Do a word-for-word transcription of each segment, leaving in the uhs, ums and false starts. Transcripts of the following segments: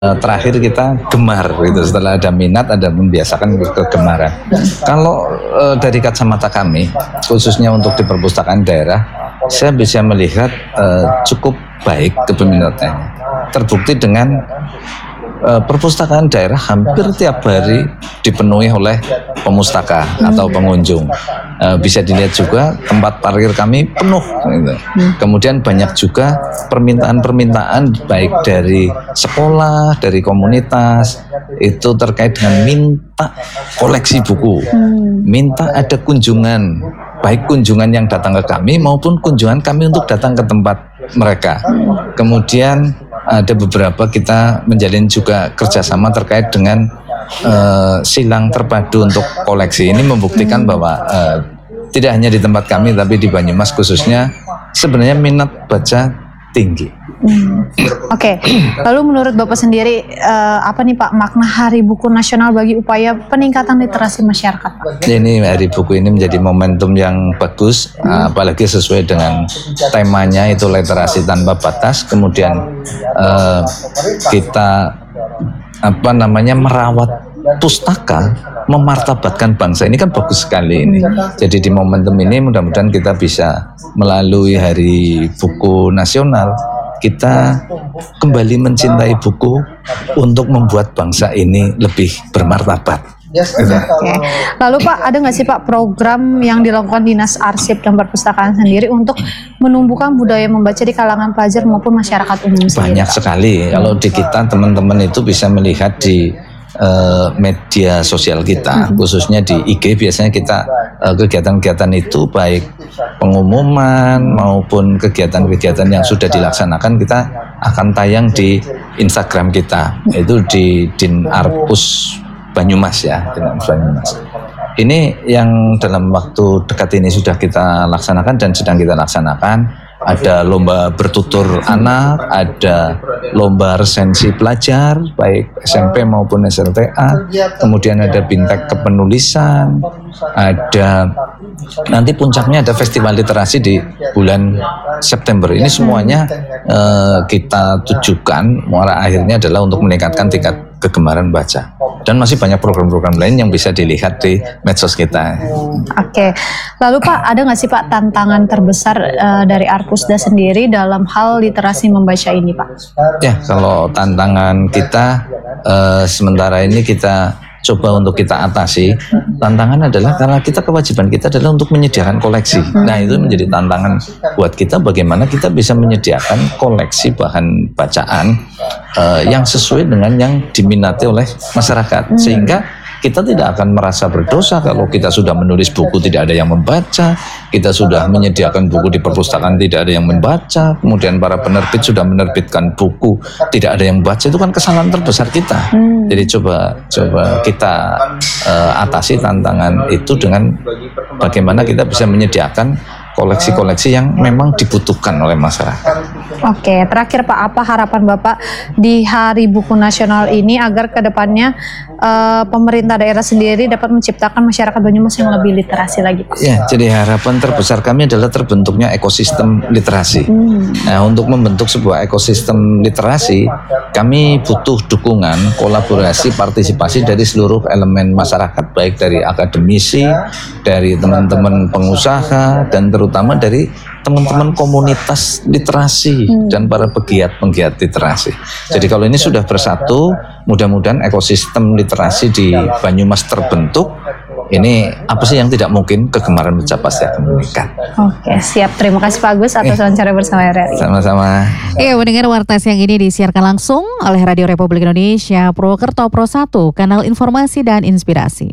Uh, terakhir kita gemar gitu, setelah ada minat ada membiasakan kegemaran. Kalau uh, dari kacamata kami khususnya untuk di perpustakaan daerah, saya bisa melihat uh, cukup baik kepeminatannya. Terbukti dengan uh, perpustakaan daerah hampir tiap hari dipenuhi oleh pemustaka atau pengunjung. Uh, bisa dilihat juga tempat parkir kami penuh gitu. Kemudian banyak juga permintaan-permintaan baik dari sekolah, dari komunitas itu terkait dengan minta koleksi buku, minta ada kunjungan, baik kunjungan yang datang ke kami maupun kunjungan kami untuk datang ke tempat mereka. Kemudian ada beberapa kita menjalin juga kerjasama terkait dengan uh, silang terpadu untuk koleksi. Ini membuktikan bahwa uh, tidak hanya di tempat kami tapi di Banyumas khususnya sebenarnya minat baca tinggi. Hmm. Oke, okay. Lalu menurut Bapak sendiri uh, apa nih Pak makna Hari Buku Nasional bagi upaya peningkatan literasi masyarakat Pak? Ini Hari Buku ini menjadi momentum yang bagus, hmm. apalagi sesuai dengan temanya itu literasi tanpa batas. Kemudian uh, kita apa namanya merawat pustaka, memartabatkan bangsa, ini kan bagus sekali ini. Jadi di momentum ini mudah-mudahan kita bisa melalui Hari Buku Nasional kita kembali mencintai buku untuk membuat bangsa ini lebih bermartabat. Oke. Lalu Pak, ada nggak sih Pak program yang dilakukan Dinas Arsip dan Perpustakaan sendiri untuk menumbuhkan budaya membaca di kalangan pelajar maupun masyarakat umum sendiri? Banyak sekali. Kalau di kita teman-teman itu bisa melihat di uh, media sosial kita, khususnya di I G biasanya kita uh, kegiatan-kegiatan itu baik pengumuman maupun kegiatan-kegiatan yang sudah dilaksanakan kita akan tayang di Instagram kita, itu di Dinarpus Banyumas ya, Dinarpus Banyumas. Ini yang dalam waktu dekat ini sudah kita laksanakan dan sedang kita laksanakan. Ada lomba bertutur anak, ada lomba resensi pelajar, baik S M P maupun S L T A, kemudian ada bintek kepenulisan, ada nanti puncaknya ada festival literasi di bulan September. Ini semuanya eh, kita tujukan, muara akhirnya adalah untuk meningkatkan tingkat kegemaran baca. Dan masih banyak program-program lain yang bisa dilihat di medsos kita. Oke, lalu Pak, ada nggak sih Pak tantangan terbesar uh, dari Arpusda sendiri dalam hal literasi membaca ini Pak? Ya, kalau tantangan kita uh, sementara ini kita coba untuk kita atasi. Tantangan adalah karena kita kewajiban kita adalah untuk menyediakan koleksi. Nah itu menjadi tantangan buat kita bagaimana kita bisa menyediakan koleksi bahan bacaan uh, yang sesuai dengan yang diminati oleh masyarakat, sehingga kita tidak akan merasa berdosa kalau kita sudah menulis buku tidak ada yang membaca, kita sudah menyediakan buku di perpustakaan tidak ada yang membaca, kemudian para penerbit sudah menerbitkan buku tidak ada yang membaca, itu kan kesalahan terbesar kita. Hmm. Jadi coba coba kita uh, atasi tantangan itu dengan bagaimana kita bisa menyediakan koleksi-koleksi yang memang dibutuhkan oleh masyarakat. Oke, terakhir Pak, apa harapan Bapak di Hari Buku Nasional ini agar kedepannya uh, pemerintah daerah sendiri dapat menciptakan masyarakat Banyumas yang lebih literasi lagi Pak? Ya, jadi harapan terbesar kami adalah terbentuknya ekosistem literasi. Hmm. Nah, untuk membentuk sebuah ekosistem literasi, kami butuh dukungan, kolaborasi, partisipasi dari seluruh elemen masyarakat, baik dari akademisi, dari teman-teman pengusaha, dan terutama dari teman-teman komunitas literasi hmm. dan para pegiat-pegiat literasi. Jadi kalau ini sudah bersatu, mudah-mudahan ekosistem literasi di Banyumas terbentuk. Ini apa sih yang tidak mungkin, kegemaran baca pasti akan meningkat. Oke, siap. Terima kasih Pak Agus atas wawancara eh, bersama R R I. Sama-sama. Iya, mendengar warta siang ini disiarkan langsung oleh Radio Republik Indonesia Purwokerto Pro satu, kanal informasi dan inspirasi.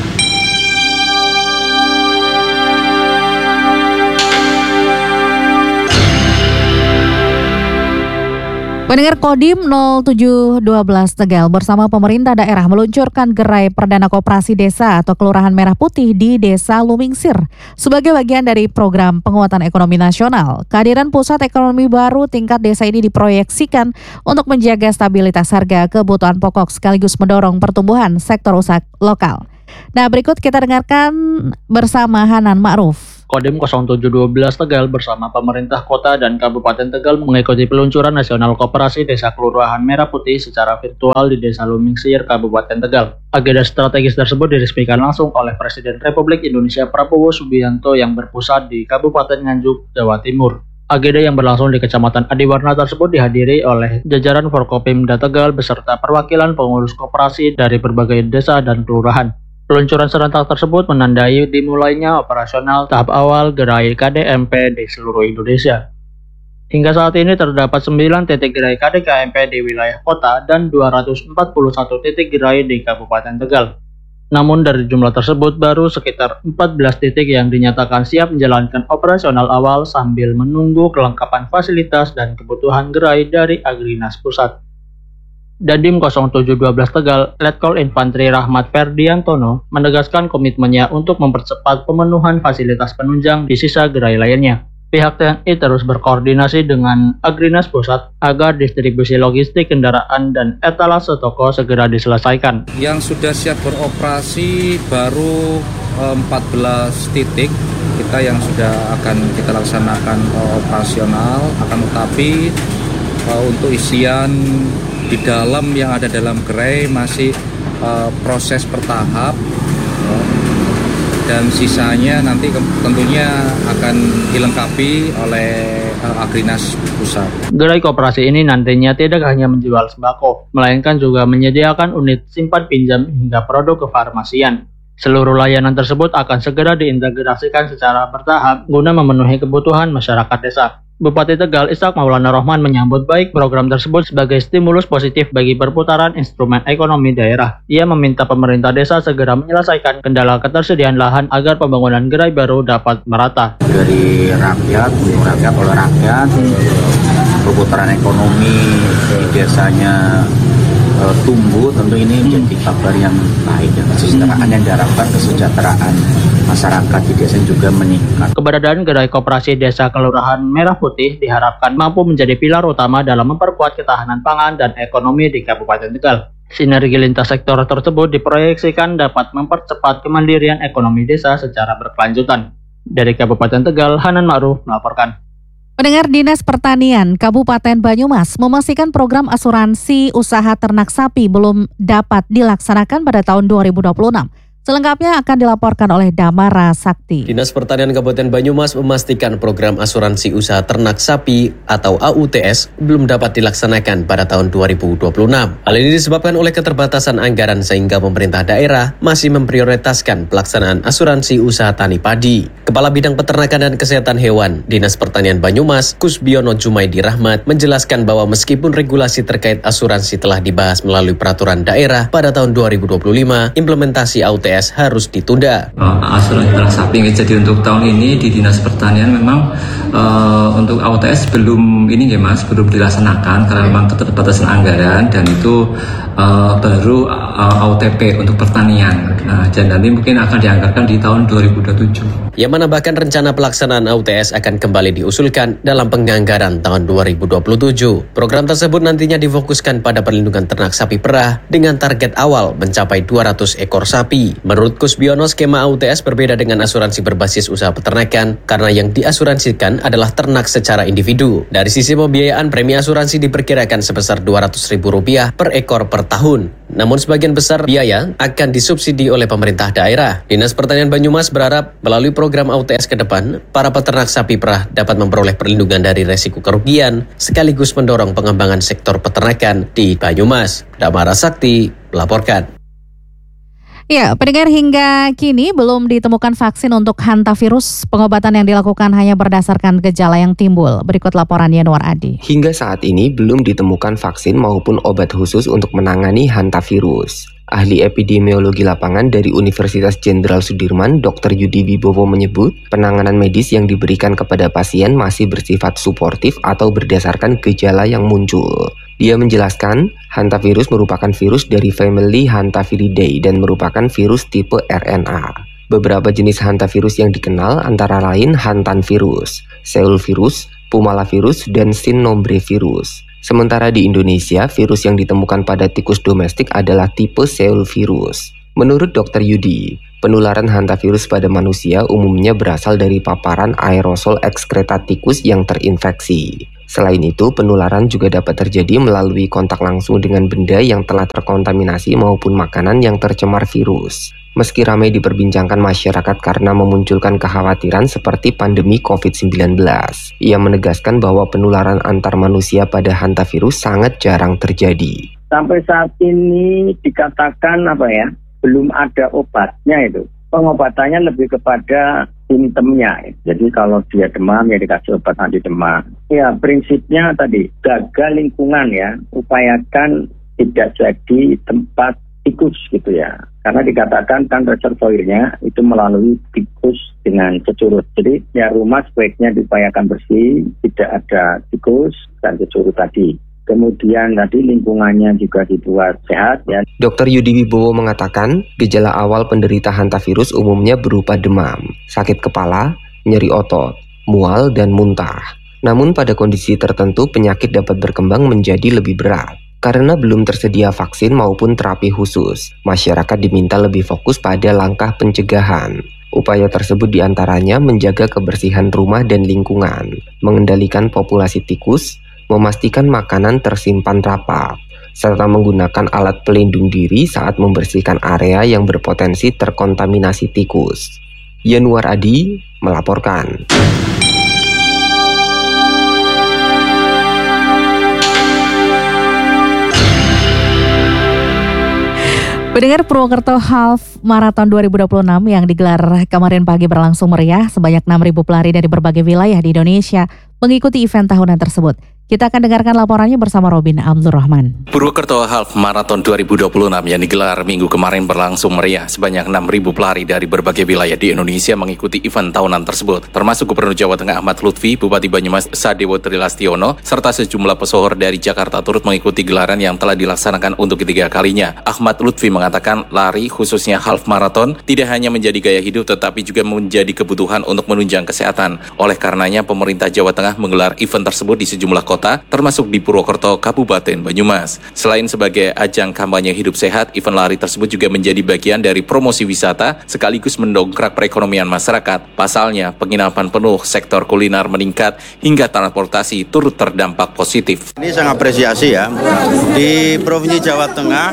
Pendengar, Kodim nol tujuh satu dua Tegal bersama pemerintah daerah meluncurkan gerai Perdana Koperasi Desa atau Kelurahan Merah Putih di Desa Lumingsir sebagai bagian dari program penguatan ekonomi nasional. Kehadiran pusat ekonomi baru tingkat desa ini diproyeksikan untuk menjaga stabilitas harga kebutuhan pokok sekaligus mendorong pertumbuhan sektor usaha lokal. Nah, berikut kita dengarkan bersama Hanan Ma'ruf. Kodim nol tujuh satu dua Tegal bersama pemerintah kota dan Kabupaten Tegal mengikuti peluncuran Nasional Koperasi Desa Kelurahan Merah Putih secara virtual di Desa Lumingsir, Kabupaten Tegal. Agenda strategis tersebut diresmikan langsung oleh Presiden Republik Indonesia Prabowo Subianto yang berpusat di Kabupaten Nganjuk, Jawa Timur. Agenda yang berlangsung di Kecamatan Adiwarna tersebut dihadiri oleh jajaran Forkopimda Tegal beserta perwakilan pengurus koperasi dari berbagai desa dan kelurahan. Peluncuran serentak tersebut menandai dimulainya operasional tahap awal gerai K D M P di seluruh Indonesia. Hingga saat ini terdapat sembilan titik gerai K D K M P di wilayah kota dan dua ratus empat puluh satu titik gerai di Kabupaten Tegal. Namun dari jumlah tersebut baru sekitar empat belas titik yang dinyatakan siap menjalankan operasional awal sambil menunggu kelengkapan fasilitas dan kebutuhan gerai dari Agrinas Pusat. Dandim nol tujuh satu dua Tegal, Letkol Infantri Rahmat Ferdiantono menegaskan komitmennya untuk mempercepat pemenuhan fasilitas penunjang di sisa gerai lainnya. Pihak T N I terus berkoordinasi dengan Agrinas Pusat agar distribusi logistik kendaraan dan etalase toko segera diselesaikan. Yang sudah siap beroperasi baru empat belas titik kita yang sudah akan kita laksanakan operasional, akan tetapi untuk isian di dalam yang ada dalam gerai masih uh, proses bertahap ya. Dan sisanya nanti tentunya akan dilengkapi oleh uh, Agrinas Pusat. Gerai koperasi ini nantinya tidak hanya menjual sembako, melainkan juga menyediakan unit simpan pinjam hingga produk kefarmasian. Seluruh layanan tersebut akan segera diintegrasikan secara bertahap guna memenuhi kebutuhan masyarakat desa. Bupati Tegal Ishak Maulana Rohman menyambut baik program tersebut sebagai stimulus positif bagi perputaran instrumen ekonomi daerah. Ia meminta pemerintah desa segera menyelesaikan kendala ketersediaan lahan agar pembangunan gerai baru dapat merata. Dari rakyat, untuk rakyat oleh rakyat, perputaran ekonomi di desanya uh, tumbuh, tentu ini jadi kabar yang baik dan kesejahteraan yang diharapkan, kesejahteraan masyarakat di desa juga meningkat. Keberadaan gerai koperasi Desa Kelurahan Merah Putih diharapkan mampu menjadi pilar utama dalam memperkuat ketahanan pangan dan ekonomi di Kabupaten Tegal. Sinergi lintas sektor tersebut diproyeksikan dapat mempercepat kemandirian ekonomi desa secara berkelanjutan. Dari Kabupaten Tegal, Hanan Ma'ruf melaporkan. Pendengar, Dinas Pertanian Kabupaten Banyumas memastikan program asuransi usaha ternak sapi belum dapat dilaksanakan pada tahun dua ribu dua puluh enam. Selengkapnya akan dilaporkan oleh Damara Sakti. Dinas Pertanian Kabupaten Banyumas memastikan program asuransi usaha ternak sapi atau A U T S belum dapat dilaksanakan pada tahun dua ribu dua puluh enam. Hal ini disebabkan oleh keterbatasan anggaran sehingga pemerintah daerah masih memprioritaskan pelaksanaan asuransi usaha tani padi. Kepala Bidang Peternakan dan Kesehatan Hewan Dinas Pertanian Banyumas, Kusbiono Jumaidi Rahmat, menjelaskan bahwa meskipun regulasi terkait asuransi telah dibahas melalui peraturan daerah pada tahun dua ribu dua puluh lima, implementasi A U T S harus ditunda. Uh, asuransi ternak sapi, jadi untuk tahun ini di Dinas Pertanian memang uh, untuk A U T S belum ini ya Mas, belum dilaksanakan karena memang keterbatasan anggaran dan itu uh, baru uh, A U T P untuk pertanian. Nah, dan nanti mungkin akan dianggarkan di tahun dua ribu dua puluh tujuh. Ia menambahkan rencana pelaksanaan A U T S akan kembali diusulkan dalam penganggaran tahun dua ribu dua puluh tujuh. Program tersebut nantinya difokuskan pada perlindungan ternak sapi perah dengan target awal mencapai dua ratus ekor sapi. Menurut Kusbiono, skema A U T S berbeda dengan asuransi berbasis usaha peternakan karena yang diasuransikan adalah ternak secara individu. Dari sisi pembiayaan, premi asuransi diperkirakan sebesar dua ratus ribu rupiah per ekor per tahun. Namun sebagian besar biaya akan disubsidi oleh pemerintah daerah. Dinas Pertanian Banyumas berharap melalui program A U T S ke depan, para peternak sapi perah dapat memperoleh perlindungan dari resiko kerugian sekaligus mendorong pengembangan sektor peternakan di Banyumas. Damara Sakti melaporkan. Ya, pendengar, hingga kini belum ditemukan vaksin untuk hantavirus. Pengobatan yang dilakukan hanya berdasarkan gejala yang timbul. Berikut laporan Yanuar Adi. Hingga saat ini belum ditemukan vaksin maupun obat khusus untuk menangani hantavirus. Ahli epidemiologi lapangan dari Universitas Jenderal Sudirman, Dokter Yudi Wibowo menyebut, penanganan medis yang diberikan kepada pasien masih bersifat suportif atau berdasarkan gejala yang muncul. Dia menjelaskan, hantavirus merupakan virus dari famili Hantaviridae dan merupakan virus tipe R N A. Beberapa jenis hantavirus yang dikenal antara lain hantavirus, seulvirus, pumalavirus, dan cynomycevirus. Sementara di Indonesia, virus yang ditemukan pada tikus domestik adalah tipe seulvirus. Menurut dokter Yudi, penularan hantavirus pada manusia umumnya berasal dari paparan aerosol ekskreta tikus yang terinfeksi. Selain itu, penularan juga dapat terjadi melalui kontak langsung dengan benda yang telah terkontaminasi maupun makanan yang tercemar virus. Meski ramai diperbincangkan masyarakat karena memunculkan kekhawatiran seperti pandemi covid sembilan belas, ia menegaskan bahwa penularan antar manusia pada hantavirus sangat jarang terjadi. Sampai saat ini dikatakan apa ya, belum ada obatnya itu. Pengobatannya lebih kepada simptomnya. Jadi kalau dia demam ya dikasih obat anti demam. Ya prinsipnya tadi jaga lingkungan ya, upayakan tidak jadi tempat tikus gitu ya. Karena dikatakan kan reservoirnya itu melalui tikus dengan cecurut. Jadi ya rumah sebaiknya diupayakan bersih, tidak ada tikus dan cecurut tadi. Kemudian tadi lingkungannya juga dibuat sehat ya. dokter Yudi Wibowo mengatakan, gejala awal penderita hantavirus umumnya berupa demam, sakit kepala, nyeri otot, mual, dan muntah. Namun pada kondisi tertentu penyakit dapat berkembang menjadi lebih berat. Karena belum tersedia vaksin maupun terapi khusus, masyarakat diminta lebih fokus pada langkah pencegahan. Upaya tersebut diantaranya menjaga kebersihan rumah dan lingkungan, mengendalikan populasi tikus, memastikan makanan tersimpan rapat, serta menggunakan alat pelindung diri saat membersihkan area yang berpotensi terkontaminasi tikus. Yanuar Adi melaporkan. Pendengar, Purwokerto Half Marathon dua ribu dua puluh enam yang digelar kemarin pagi berlangsung meriah. Sebanyak enam ribu pelari dari berbagai wilayah di Indonesia mengikuti event tahunan tersebut. Kita akan dengarkan laporannya bersama Robin Abdurrahman. Purwokerto Half Marathon dua ribu dua puluh enam yang digelar minggu kemarin berlangsung meriah. Sebanyak enam ribu pelari dari berbagai wilayah di Indonesia mengikuti event tahunan tersebut, termasuk Gubernur Jawa Tengah Ahmad Lutfi, Bupati Banyumas Sadewo Trilastiono, serta sejumlah pesohor dari Jakarta turut mengikuti gelaran yang telah dilaksanakan untuk ketiga kalinya. Ahmad Lutfi mengatakan lari, khususnya half marathon, tidak hanya menjadi gaya hidup tetapi juga menjadi kebutuhan untuk menunjang kesehatan. Oleh karenanya, pemerintah Jawa Tengah menggelar event tersebut di sejumlah kota, termasuk di Purwokerto, Kabupaten Banyumas. Selain sebagai ajang kampanye hidup sehat, event lari tersebut juga menjadi bagian dari promosi wisata sekaligus mendongkrak perekonomian masyarakat. Pasalnya, penginapan penuh, sektor kuliner meningkat, hingga transportasi turut terdampak positif. Ini sangat apresiasi ya. Di Provinsi Jawa Tengah,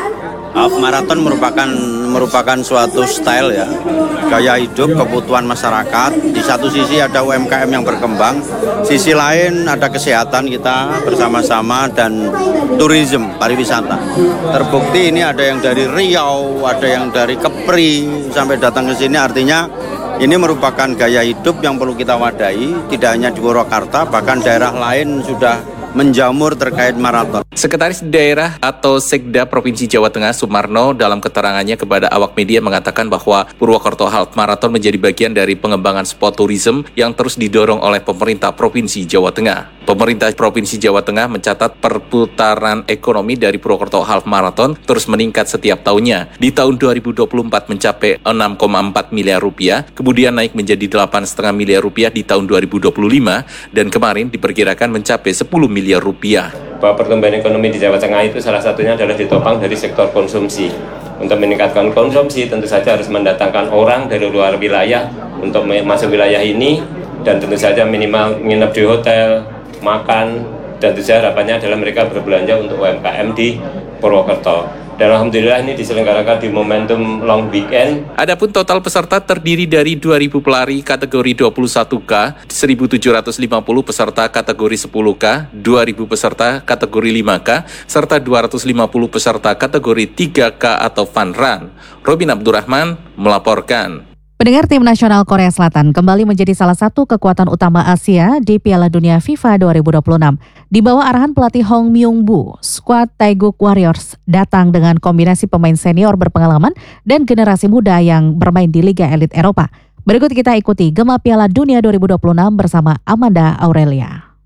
half marathon merupakan merupakan suatu style ya, gaya hidup, kebutuhan masyarakat. Di satu sisi ada U M K M yang berkembang, sisi lain ada kesehatan kita bersama-sama dan tourism, pariwisata. Terbukti ini ada yang dari Riau, ada yang dari Kepri sampai datang ke sini, artinya ini merupakan gaya hidup yang perlu kita wadahi, tidak hanya di Purwakarta, bahkan daerah lain sudah menjamur terkait maraton. Sekretaris Daerah atau Sekda Provinsi Jawa Tengah Sumarno dalam keterangannya kepada awak media mengatakan bahwa Purwokerto Half Marathon menjadi bagian dari pengembangan sport tourism yang terus didorong oleh pemerintah Provinsi Jawa Tengah. Pemerintah Provinsi Jawa Tengah mencatat perputaran ekonomi dari Purwokerto Half Marathon terus meningkat setiap tahunnya. Di tahun dua ribu dua puluh empat mencapai enam koma empat miliar rupiah, kemudian naik menjadi delapan koma lima miliar rupiah di tahun dua ribu dua puluh lima, dan kemarin diperkirakan mencapai sepuluh miliar rupiah. Bahwa pertumbuhan ekonomi di Jawa Tengah itu salah satunya adalah ditopang dari sektor konsumsi. Untuk meningkatkan konsumsi tentu saja harus mendatangkan orang dari luar wilayah untuk masuk wilayah ini, dan tentu saja minimal nginep di hotel, makan, dan tentu saja harapannya adalah mereka berbelanja untuk U M K M di Purwokerto. Dan alhamdulillah ini diselenggarakan di momentum long weekend. Adapun total peserta terdiri dari dua ribu pelari kategori dua puluh satu K, seribu tujuh ratus lima puluh peserta kategori sepuluh K, dua ribu peserta kategori lima K, serta dua ratus lima puluh peserta kategori tiga K atau fun run. Robin Abdurrahman melaporkan. Pendengar, tim nasional Korea Selatan kembali menjadi salah satu kekuatan utama Asia di Piala Dunia FIFA dua ribu dua puluh enam. Di bawah arahan pelatih Hong Myung-bu, skuad Taeguk Warriors datang dengan kombinasi pemain senior berpengalaman dan generasi muda yang bermain di Liga Elit Eropa. Berikut kita ikuti Gema Piala Dunia dua ribu dua puluh enam bersama Amanda Aurelia.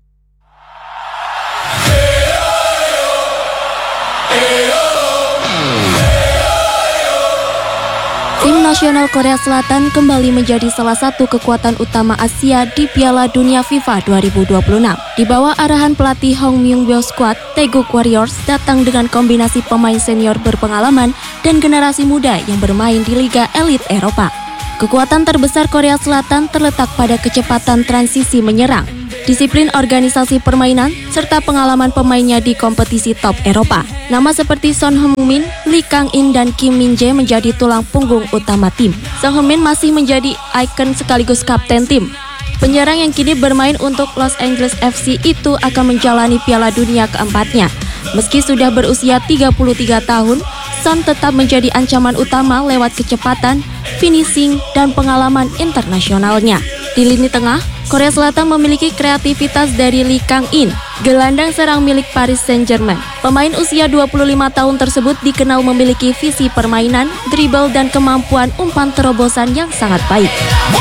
Tim Tim nasional Korea Selatan kembali menjadi salah satu kekuatan utama Asia di Piala Dunia FIFA dua ribu dua puluh enam. Di bawah arahan pelatih Hong Myung-byo Squad, Taeguk Warriors datang dengan kombinasi pemain senior berpengalaman dan generasi muda yang bermain di Liga Elit Eropa. Kekuatan terbesar Korea Selatan terletak pada kecepatan transisi menyerang, disiplin organisasi permainan, serta pengalaman pemainnya di kompetisi top Eropa. Nama seperti Son Heung-min, Lee Kang-in, dan Kim Min-jae menjadi tulang punggung utama tim. Son Heung-min masih menjadi ikon sekaligus kapten tim. Penyerang yang kini bermain untuk Los Angeles F C itu akan menjalani Piala Dunia keempatnya. Meski sudah berusia tiga puluh tiga tahun, Son tetap menjadi ancaman utama lewat kecepatan, finishing, dan pengalaman internasionalnya. Di lini tengah, Korea Selatan memiliki kreativitas dari Lee Kang-in, gelandang serang milik Paris Saint-Germain. Pemain usia dua puluh lima tahun tersebut dikenal memiliki visi permainan, dribble, dan kemampuan umpan terobosan yang sangat baik.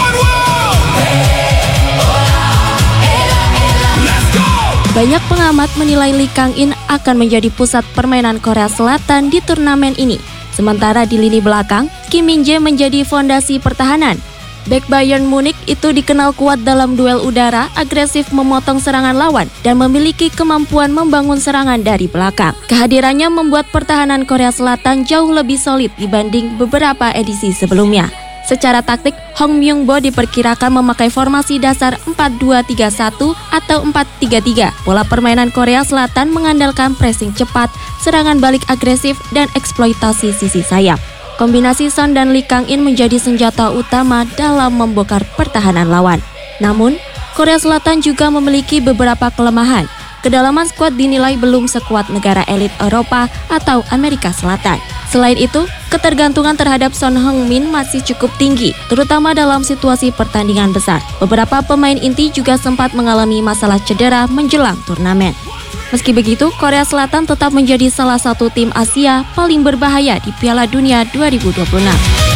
Banyak pengamat menilai Lee Kang-in akan menjadi pusat permainan Korea Selatan di turnamen ini. Sementara di lini belakang, Kim Min-jae menjadi fondasi pertahanan. Bek Bayern Munich itu dikenal kuat dalam duel udara, agresif memotong serangan lawan, dan memiliki kemampuan membangun serangan dari belakang. Kehadirannya membuat pertahanan Korea Selatan jauh lebih solid dibanding beberapa edisi sebelumnya. Secara taktik, Hong Myung-bo diperkirakan memakai formasi dasar empat dua tiga satu atau empat tiga tiga. Pola permainan Korea Selatan mengandalkan pressing cepat, serangan balik agresif, dan eksploitasi sisi sayap. Kombinasi Son dan Lee Kang-in menjadi senjata utama dalam membongkar pertahanan lawan. Namun, Korea Selatan juga memiliki beberapa kelemahan. Kedalaman skuad dinilai belum sekuat negara elit Eropa atau Amerika Selatan. Selain itu, ketergantungan terhadap Son Heung-min masih cukup tinggi, terutama dalam situasi pertandingan besar. Beberapa pemain inti juga sempat mengalami masalah cedera menjelang turnamen. Meski begitu, Korea Selatan tetap menjadi salah satu tim Asia paling berbahaya di Piala Dunia dua ribu dua puluh enam.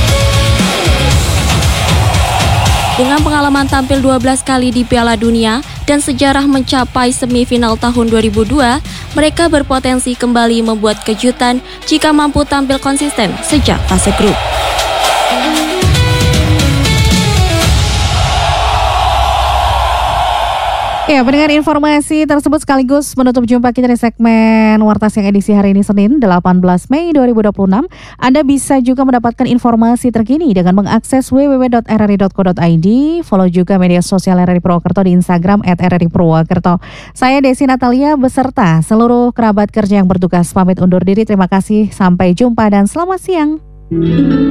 Dengan pengalaman tampil dua belas kali di Piala Dunia dan sejarah mencapai semifinal tahun dua ribu dua, mereka berpotensi kembali membuat kejutan jika mampu tampil konsisten sejak fase grup. Ya, pendengar, informasi tersebut sekaligus menutup jumpa kita di segmen Warta Siang edisi hari ini Senin delapan belas Mei dua ribu dua puluh enam. Anda bisa juga mendapatkan informasi terkini dengan mengakses w w w dot r r i dot co dot i d. Follow juga media sosial R R I Purwokerto di Instagram at r r i purwokerto. Saya Desi Natalia beserta seluruh kerabat kerja yang bertugas pamit undur diri. Terima kasih, sampai jumpa dan selamat siang.